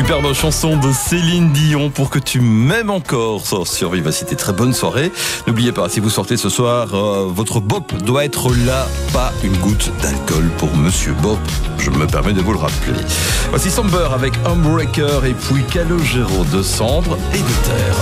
Superbe chanson de Céline Dion pour que tu m'aimes encore sur Vivacité. Très bonne soirée. N'oubliez pas, si vous sortez ce soir, votre bop doit être là, pas une goutte d'alcool pour Monsieur Bop. Je me permets de vous le rappeler. Voici Somber avec Homebreaker et puis Calogero de cendre et de terre.